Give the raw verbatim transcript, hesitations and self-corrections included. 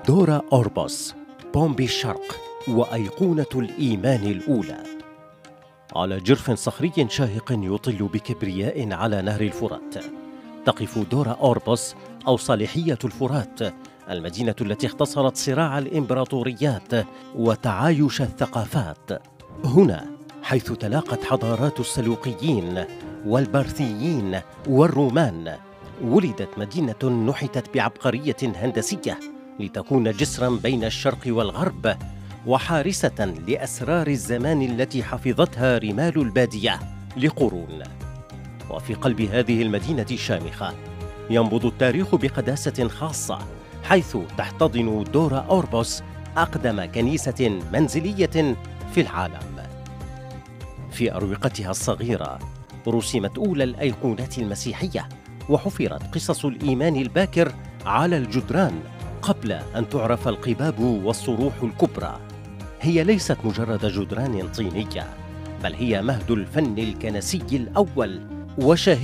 دورا أوربوس، بومبي الشرق وأيقونة الإيمان الأولى. على جرف صخري شاهق يطل بكبرياء على نهر الفرات، تقف دورا أوربوس أو صالحية الفرات، المدينة التي اختصرت صراع الإمبراطوريات وتعايش الثقافات. هنا حيث تلاقت حضارات السلوقيين والبرثيين والرومان، ولدت مدينة نحتت بعبقرية هندسية لتكون جسراً بين الشرق والغرب، وحارسة لأسرار الزمان التي حفظتها رمال البادية لقرون. وفي قلب هذه المدينة الشامخة ينبض التاريخ بقداسة خاصة، حيث تحتضن دورا أوربوس أقدم كنيسة منزلية في العالم. في أروقتها الصغيرة رسمت أولى الأيقونات المسيحية، وحفرت قصص الإيمان الباكر على الجدران قبل أن تعرف القباب والصروح الكبرى. هي ليست مجرد جدران طينية، بل هي مهد الفن الكنسي الأول وشاهد